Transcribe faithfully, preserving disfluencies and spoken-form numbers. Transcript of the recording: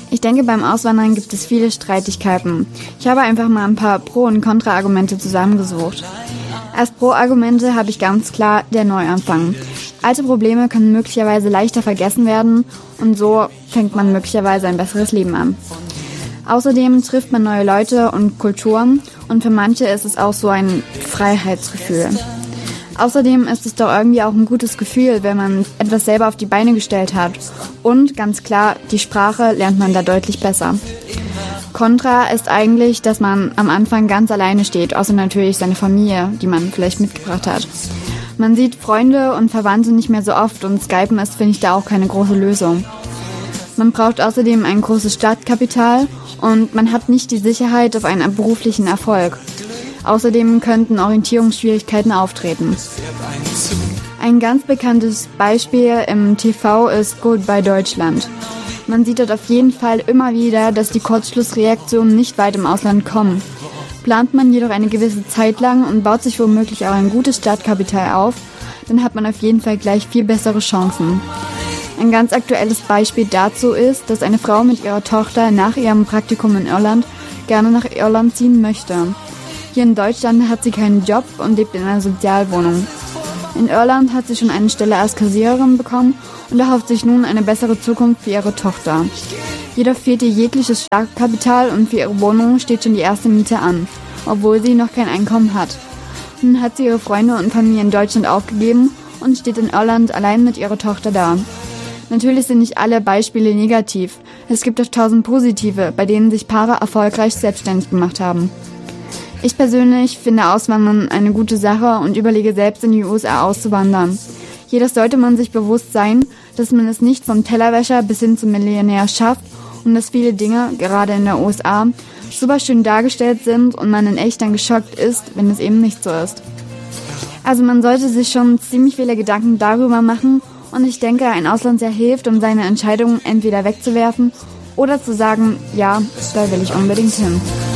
Ich denke, beim Auswandern gibt es viele Streitigkeiten. Ich habe einfach mal ein paar Pro- und Kontra-Argumente zusammengesucht. Als Pro-Argumente habe ich ganz klar der Neuanfang. Alte Probleme können möglicherweise leichter vergessen werden und so fängt man möglicherweise ein besseres Leben an. Außerdem trifft man neue Leute und Kulturen und für manche ist es auch so ein Freiheitsgefühl. Außerdem ist es doch irgendwie auch ein gutes Gefühl, wenn man etwas selber auf die Beine gestellt hat. Und ganz klar, die Sprache lernt man da deutlich besser. Kontra ist eigentlich, dass man am Anfang ganz alleine steht, außer natürlich seine Familie, die man vielleicht mitgebracht hat. Man sieht Freunde und Verwandte nicht mehr so oft und Skypen ist, finde ich, da auch keine große Lösung. Man braucht außerdem ein großes Startkapital und man hat nicht die Sicherheit auf einen beruflichen Erfolg. Außerdem könnten Orientierungsschwierigkeiten auftreten. Ein ganz bekanntes Beispiel im T V ist Goodbye Deutschland. Man sieht dort auf jeden Fall immer wieder, dass die Kurzschlussreaktionen nicht weit im Ausland kommen. Plant man jedoch eine gewisse Zeit lang und baut sich womöglich auch ein gutes Startkapital auf, dann hat man auf jeden Fall gleich viel bessere Chancen. Ein ganz aktuelles Beispiel dazu ist, dass eine Frau mit ihrer Tochter nach ihrem Praktikum in Irland gerne nach Irland ziehen möchte. Hier in Deutschland hat sie keinen Job und lebt in einer Sozialwohnung. In Irland hat sie schon eine Stelle als Kassiererin bekommen und erhofft sich nun eine bessere Zukunft für ihre Tochter. Jedoch fehlt ihr jegliches Startkapital und für ihre Wohnung steht schon die erste Miete an, obwohl sie noch kein Einkommen hat. Nun hat sie ihre Freunde und Familie in Deutschland aufgegeben und steht in Irland allein mit ihrer Tochter da. Natürlich sind nicht alle Beispiele negativ. Es gibt auch tausend positive, bei denen sich Paare erfolgreich selbstständig gemacht haben. Ich persönlich finde Auswandern eine gute Sache und überlege selbst in die U S A auszuwandern. Jedoch sollte man sich bewusst sein, dass man es nicht vom Tellerwäscher bis hin zum Millionär schafft und dass viele Dinge, gerade in der U S A, super schön dargestellt sind und man in echt dann geschockt ist, wenn es eben nicht so ist. Also man sollte sich schon ziemlich viele Gedanken darüber machen und ich denke, ein Auslandsjahr hilft, um seine Entscheidungen entweder wegzuwerfen oder zu sagen, ja, da will ich unbedingt hin.